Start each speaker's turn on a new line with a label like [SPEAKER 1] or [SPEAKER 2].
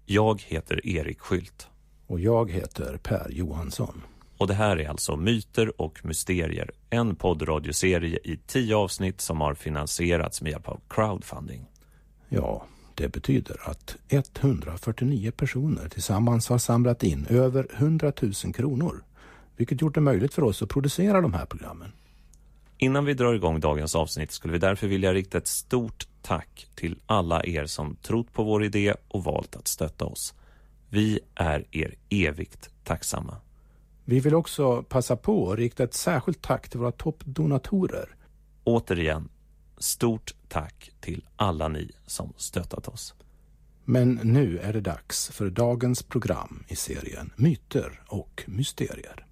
[SPEAKER 1] Jag heter Erik Skylt.
[SPEAKER 2] Och jag heter Per Johansson.
[SPEAKER 1] Och det här är alltså Myter och mysterier, en poddradioserie i 10 avsnitt som har finansierats med hjälp av crowdfunding.
[SPEAKER 2] Ja, det betyder att 149 personer tillsammans har samlat in över 100 000 kronor, vilket gjort det möjligt för oss att producera de här programmen.
[SPEAKER 1] Innan vi drar igång dagens avsnitt skulle vi därför vilja rikta ett stort tack till alla er som trott på vår idé och valt att stötta oss. Vi är er evigt tacksamma.
[SPEAKER 2] Vi vill också passa på att rikta ett särskilt tack till våra toppdonatorer.
[SPEAKER 1] Återigen, stort tack till alla ni som stöttat oss.
[SPEAKER 2] Men nu är det dags för dagens program i serien Myter och mysterier.